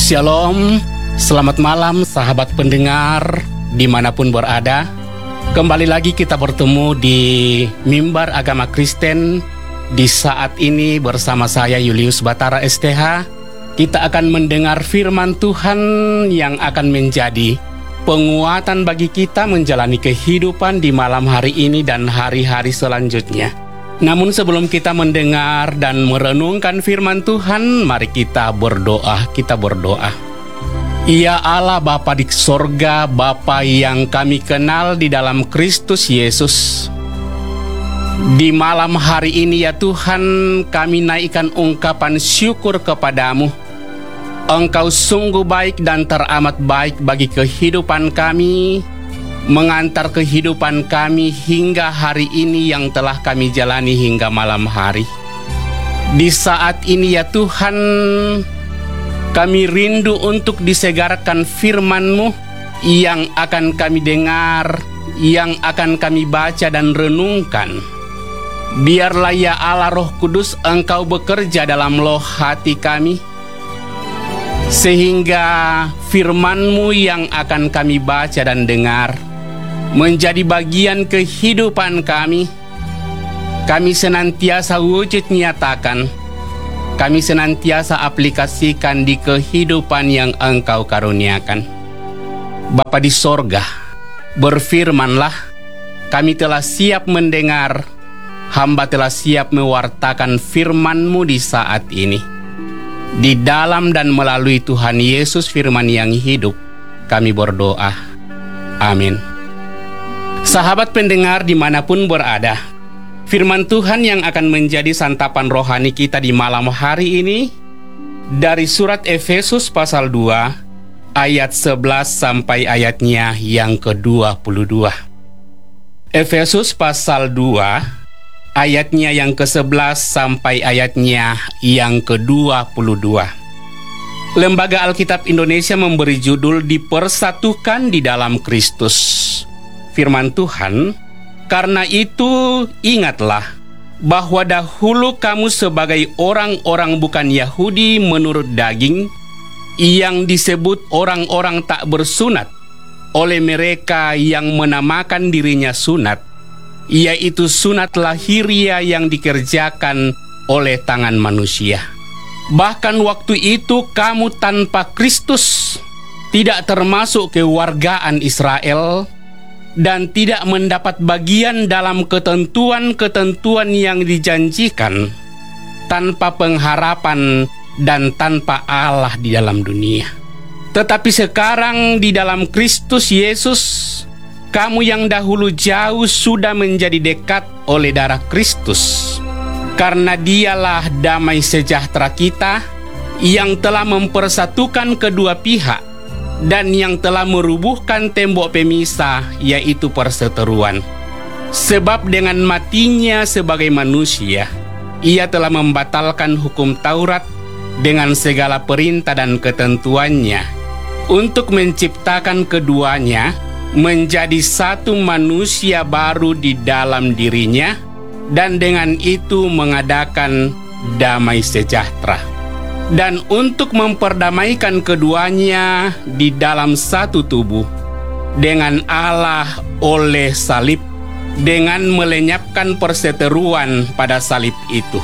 Shalom, selamat malam sahabat pendengar dimanapun berada. Kembali lagi kita bertemu di Mimbar Agama Kristen. Di saat ini bersama saya Julius Batara STH, kita akan mendengar firman Tuhan yang akan menjadi penguatan bagi kita menjalani kehidupan di malam hari ini dan hari-hari selanjutnya. Namun sebelum kita mendengar dan merenungkan firman Tuhan, mari kita berdoa. Ya Allah Bapa di sorga, Bapa yang kami kenal di dalam Kristus Yesus, di malam hari ini ya Tuhan, kami naikkan ungkapan syukur kepadamu. Engkau sungguh baik dan teramat baik bagi kehidupan kami, mengantar kehidupan kami hingga hari ini yang telah kami jalani hingga malam hari. Di saat ini ya Tuhan, kami rindu untuk disegarkan firman-Mu yang akan kami dengar, yang akan kami baca dan renungkan. Biarlah ya Allah Roh Kudus Engkau bekerja dalam loh hati kami, sehingga firman-Mu yang akan kami baca dan dengar menjadi bagian kehidupan kami. Kami senantiasa wujud nyatakan, kami senantiasa aplikasikan di kehidupan yang Engkau karuniakan. Bapa di sorga, berfirmanlah, kami telah siap mendengar, hamba telah siap mewartakan firman-Mu di saat ini. Di dalam dan melalui Tuhan Yesus firman yang hidup, kami berdoa. Amin. Sahabat pendengar dimanapun berada, firman Tuhan yang akan menjadi santapan rohani kita di malam hari ini dari surat Efesus pasal 2 ayat 11 sampai ayatnya yang ke-22. Efesus pasal 2 ayatnya yang ke-11 sampai ayatnya yang ke-22. Lembaga Alkitab Indonesia memberi judul Dipersatukan di dalam Kristus. Firman Tuhan, karena itu ingatlah bahwa dahulu kamu sebagai orang-orang bukan Yahudi menurut daging, yang disebut orang-orang tak bersunat oleh mereka yang menamakan dirinya sunat, yaitu sunat lahiriah yang dikerjakan oleh tangan manusia. Bahkan waktu itu kamu tanpa Kristus, tidak termasuk kewargaan Israel, dan tidak mendapat bagian dalam ketentuan-ketentuan yang dijanjikan, tanpa pengharapan dan tanpa Allah di dalam dunia. Tetapi sekarang di dalam Kristus Yesus, kamu yang dahulu jauh sudah menjadi dekat oleh darah Kristus. Karena Dialah damai sejahtera kita, yang telah mempersatukan kedua pihak dan yang telah merubuhkan tembok pemisah, yaitu perseteruan. Sebab dengan matinya sebagai manusia, Ia telah membatalkan hukum Taurat dengan segala perintah dan ketentuannya, untuk menciptakan keduanya menjadi satu manusia baru di dalam dirinya, dan dengan itu mengadakan damai sejahtera. Dan untuk memperdamaikan keduanya di dalam satu tubuh dengan Allah oleh salib, dengan melenyapkan perseteruan pada salib itu.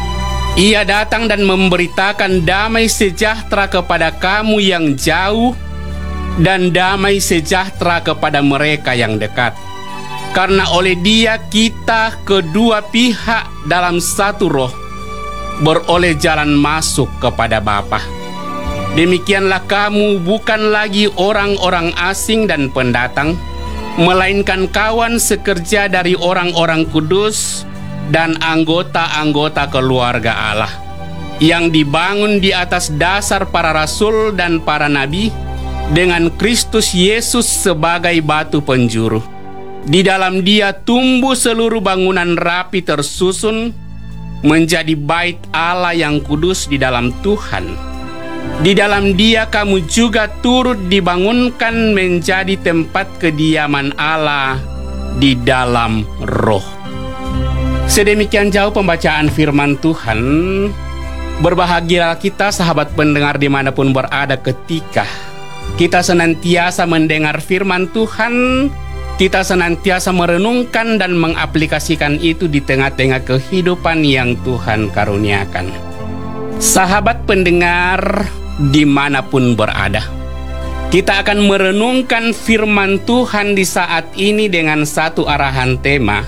Ia datang dan memberitakan damai sejahtera kepada kamu yang jauh, dan damai sejahtera kepada mereka yang dekat. Karena oleh Dia kita kedua pihak dalam satu roh beroleh jalan masuk kepada Bapa. Demikianlah kamu bukan lagi orang-orang asing dan pendatang, melainkan kawan sekerja dari orang-orang kudus dan anggota-anggota keluarga Allah, yang dibangun di atas dasar para rasul dan para nabi, dengan Kristus Yesus sebagai batu penjuru. Di dalam Dia tumbuh seluruh bangunan rapi tersusun menjadi bait Allah yang kudus di dalam Tuhan. Di dalam Dia kamu juga turut dibangunkan menjadi tempat kediaman Allah di dalam Roh. Sedemikian jauh pembacaan firman Tuhan. Berbahagialah kita sahabat pendengar dimanapun berada ketika kita senantiasa mendengar firman Tuhan, kita senantiasa merenungkan dan mengaplikasikan itu di tengah-tengah kehidupan yang Tuhan karuniakan. Sahabat pendengar dimanapun berada, kita akan merenungkan firman Tuhan di saat ini dengan satu arahan tema,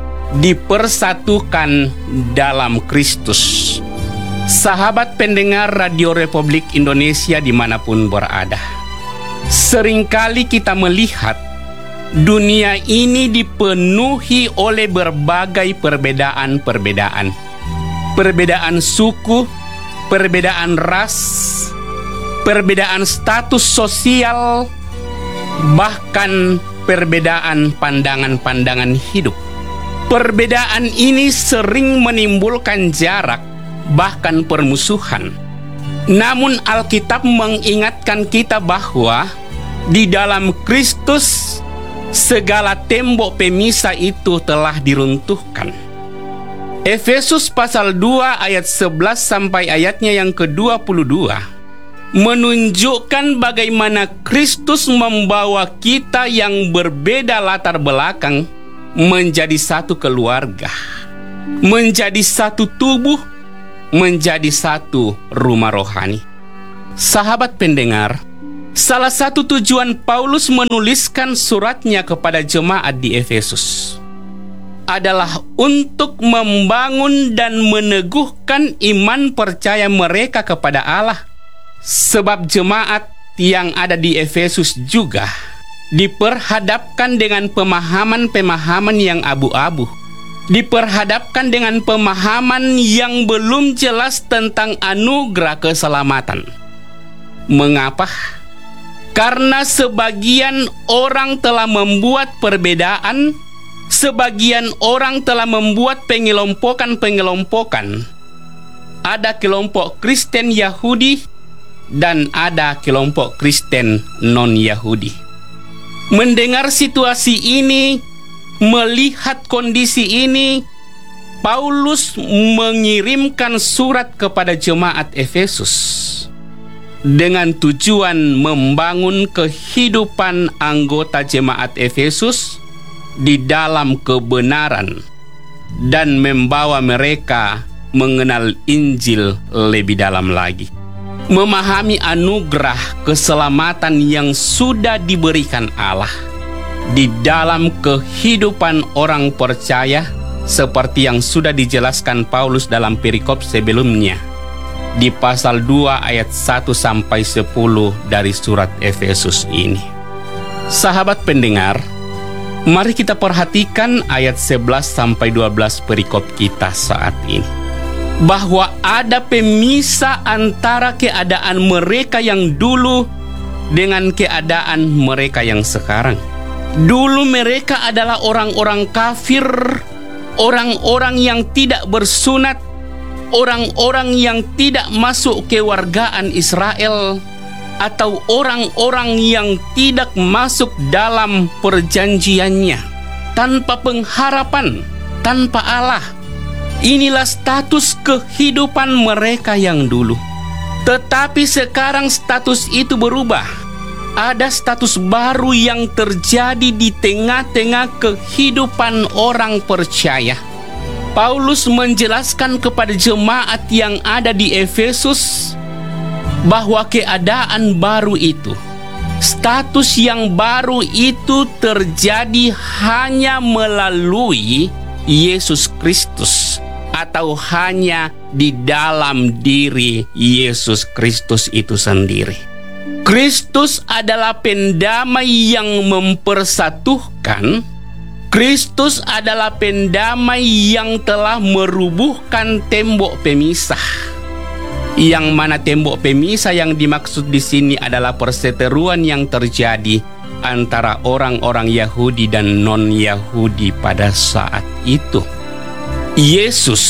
dipersatukan dalam Kristus. Sahabat pendengar Radio Republik Indonesia dimanapun berada, seringkali kita melihat dunia ini dipenuhi oleh berbagai perbedaan-perbedaan. Perbedaan suku, perbedaan ras, perbedaan status sosial, bahkan perbedaan pandangan-pandangan hidup. Perbedaan ini sering menimbulkan jarak, bahkan permusuhan. Namun Alkitab mengingatkan kita bahwa di dalam Kristus segala tembok pemisah itu telah diruntuhkan. Efesus pasal 2 ayat 11 sampai ayatnya yang ke-22 menunjukkan bagaimana Kristus membawa kita yang berbeda latar belakang menjadi satu keluarga, menjadi satu tubuh, menjadi satu rumah rohani. Sahabat pendengar, salah satu tujuan Paulus menuliskan suratnya kepada jemaat di Efesus adalah untuk membangun dan meneguhkan iman percaya mereka kepada Allah. Sebab jemaat yang ada di Efesus juga diperhadapkan dengan pemahaman-pemahaman yang abu-abu, diperhadapkan dengan pemahaman yang belum jelas tentang anugerah keselamatan. Mengapa? Karena sebagian orang telah membuat perbedaan, sebagian orang telah membuat pengelompokan-pengelompokan. Ada kelompok Kristen Yahudi dan ada kelompok Kristen non-Yahudi. Mendengar situasi ini, melihat kondisi ini, Paulus mengirimkan surat kepada jemaat Efesus dengan tujuan membangun kehidupan anggota jemaat Efesus di dalam kebenaran dan membawa mereka mengenal Injil lebih dalam lagi, memahami anugerah keselamatan yang sudah diberikan Allah di dalam kehidupan orang percaya, seperti yang sudah dijelaskan Paulus dalam perikop sebelumnya di pasal 2 ayat 1 sampai 10 dari surat Efesus ini. Sahabat pendengar, mari kita perhatikan ayat 11 sampai 12 perikop kita saat ini, bahwa ada pemisah antara keadaan mereka yang dulu dengan keadaan mereka yang sekarang. Dulu mereka adalah orang-orang kafir, orang-orang yang tidak bersunat, orang-orang yang tidak masuk kewargaan Israel, atau orang-orang yang tidak masuk dalam perjanjiannya, tanpa pengharapan, tanpa Allah. Inilah status kehidupan mereka yang dulu. Tetapi sekarang status itu berubah. Ada status baru yang terjadi di tengah-tengah kehidupan orang percaya. Paulus menjelaskan kepada jemaat yang ada di Efesus bahwa keadaan baru itu, status yang baru itu terjadi hanya melalui Yesus Kristus, atau hanya di dalam diri Yesus Kristus itu sendiri. Kristus adalah pendamai yang mempersatukan. Kristus adalah pendamai yang telah merubuhkan tembok pemisah. Yang mana tembok pemisah yang dimaksud di sini adalah perseteruan yang terjadi antara orang-orang Yahudi dan non-Yahudi pada saat itu. Yesus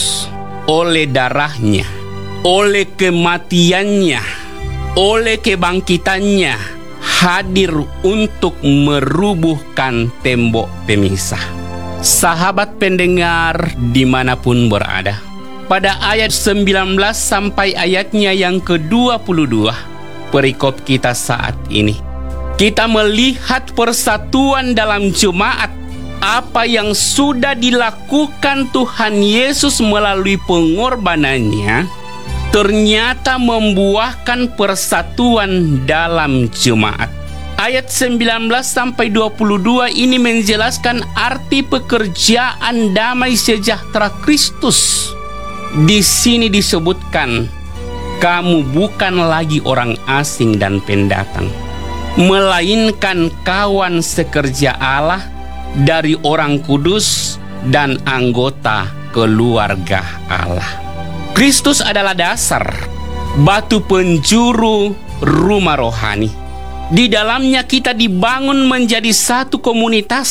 oleh darahnya, oleh kematiannya, oleh kebangkitannya hadir untuk merubuhkan tembok pemisah. Sahabat pendengar dimanapun berada, pada ayat 19 sampai ayatnya yang ke-22 perikop kita saat ini. Kita melihat persatuan dalam jemaat, apa yang sudah dilakukan Tuhan Yesus melalui pengorbanannya ternyata membuahkan persatuan dalam jemaat. Ayat 19 sampai 22 ini menjelaskan arti pekerjaan damai sejahtera Kristus. Di sini disebutkan, kamu bukan lagi orang asing dan pendatang, melainkan kawan sekerja Allah dari orang kudus dan anggota keluarga Allah. Kristus adalah dasar, batu penjuru rumah rohani. Di dalamnya kita dibangun menjadi satu komunitas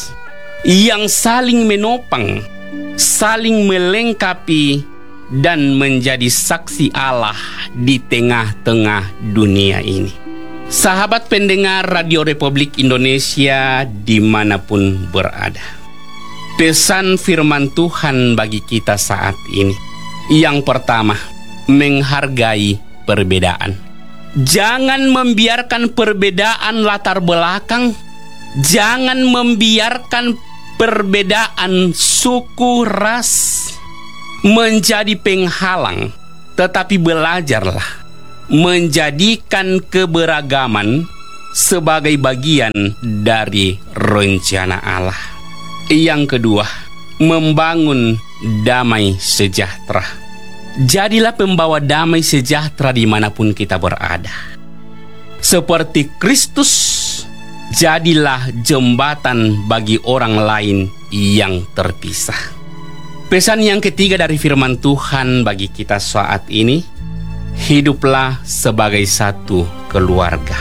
yang saling menopang, saling melengkapi, dan menjadi saksi Allah di tengah-tengah dunia ini. Sahabat pendengar Radio Republik Indonesia dimanapun berada, pesan firman Tuhan bagi kita saat ini. Yang pertama, menghargai perbedaan. Jangan membiarkan perbedaan latar belakang, jangan membiarkan perbedaan suku, ras menjadi penghalang, tetapi belajarlah menjadikan keberagaman sebagai bagian dari rencana Allah. Yang kedua, membangun damai sejahtera. Jadilah pembawa damai sejahtera dimanapun kita berada. Seperti Kristus, jadilah jembatan bagi orang lain yang terpisah. Pesan yang ketiga dari firman Tuhan bagi kita saat ini, hiduplah sebagai satu keluarga.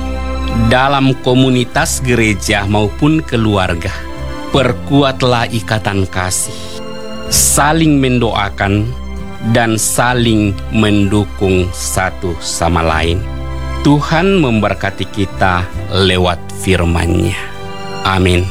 Dalam komunitas gereja maupun keluarga, perkuatlah ikatan kasih, saling mendoakan, dan saling mendukung satu sama lain. Tuhan memberkati kita lewat firman-Nya. Amin.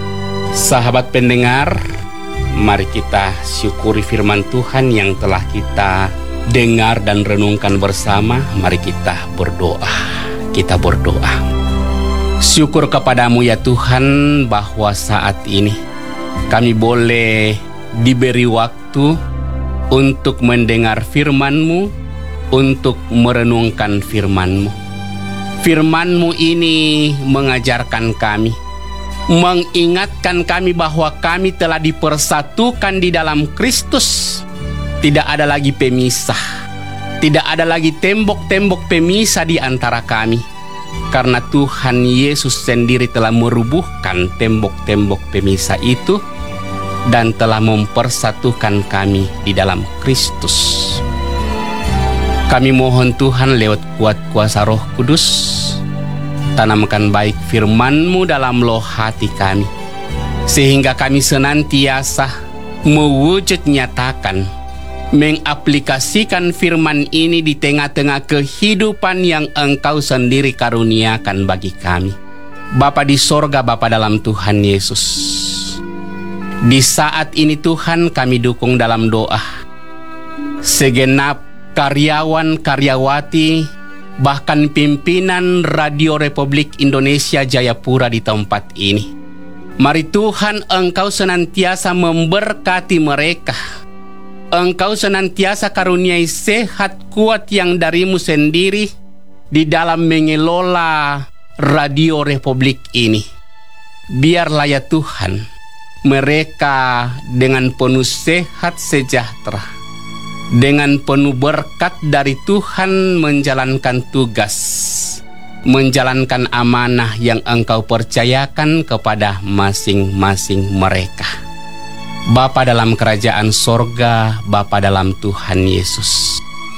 Sahabat pendengar, mari kita syukuri firman Tuhan yang telah kita dengar dan renungkan bersama. Mari kita berdoa. Kita berdoa. Syukur kepadamu ya Tuhan, bahwa saat ini kami boleh diberi waktu untuk mendengar firman-Mu, untuk merenungkan firman-Mu. Firman-Mu ini mengajarkan kami, mengingatkan kami bahwa kami telah dipersatukan di dalam Kristus. Tidak ada lagi pemisah, tidak ada lagi tembok-tembok pemisah di antara kami, karena Tuhan Yesus sendiri telah merubuhkan tembok-tembok pemisah itu dan telah mempersatukan kami di dalam Kristus. Kami mohon Tuhan lewat kuat kuasa Roh Kudus, tanamkan baik firman-Mu dalam loh hati kami, sehingga kami senantiasa mewujud nyatakan, mengaplikasikan firman ini di tengah-tengah kehidupan yang Engkau sendiri karuniakan bagi kami. Bapa di sorga, Bapa dalam Tuhan Yesus, di saat ini Tuhan kami dukung dalam doa segenap karyawan, karyawati, bahkan pimpinan Radio Republik Indonesia Jayapura di tempat ini. Mari Tuhan, Engkau senantiasa memberkati mereka. Engkau senantiasa karuniai sehat kuat yang dari-Mu sendiri di dalam mengelola Radio Republik ini. Biarlah ya Tuhan, mereka dengan penuh sehat sejahtera, dengan penuh berkat dari Tuhan menjalankan tugas, menjalankan amanah yang Engkau percayakan kepada masing-masing mereka. Bapa dalam kerajaan sorga, Bapa dalam Tuhan Yesus,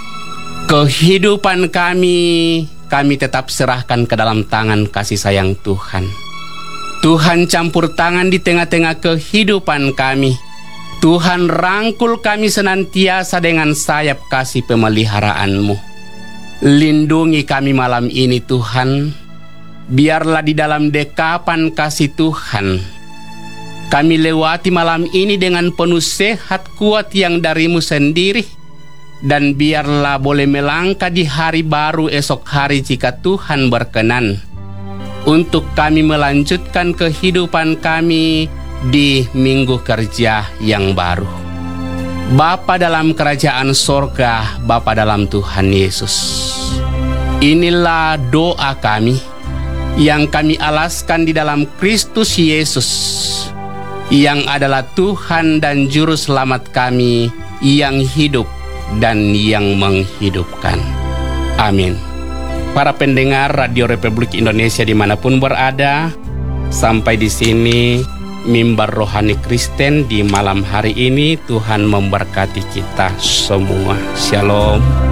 kehidupan kami tetap serahkan ke dalam tangan kasih sayang Tuhan. Tuhan campur tangan di tengah-tengah kehidupan kami. Tuhan rangkul kami senantiasa dengan sayap kasih pemeliharaanmu. Lindungi kami malam ini Tuhan. Biarlah di dalam dekapan kasih Tuhan Kami lewati malam ini dengan penuh sehat kuat yang darimu sendiri, dan biarlah boleh melangkah di hari baru esok hari jika Tuhan berkenan, untuk kami melanjutkan kehidupan kami di minggu kerja yang baru. Bapa dalam kerajaan sorga, Bapa dalam Tuhan Yesus, inilah doa kami yang kami alaskan di dalam Kristus Yesus, yang adalah Tuhan dan Juru Selamat kami, yang hidup dan yang menghidupkan. Amin. Para pendengar Radio Republik Indonesia dimanapun berada, sampai di sini Mimbar Rohani Kristen di malam hari ini. Tuhan memberkati kita semua. Shalom.